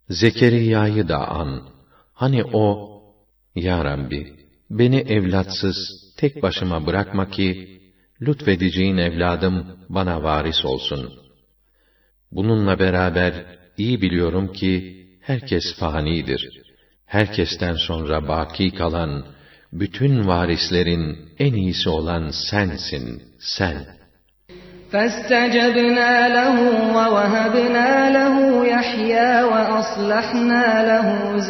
Zekeriya'yı da an. Hani o, Ya Rabbi, beni evlatsız, tek başıma bırakma ki, lütfedeceğin evladım bana varis olsun. Bununla beraber, iyi biliyorum ki, herkes fanidir. Herkesten sonra baki kalan, bütün varislerin en iyisi olan sensin, sen. فَاسْتَجَبْنَا لَهُ وَوَهَبْنَا لَهُ يَحْيَىٰ وَأَصْلَحْنَا لَهُ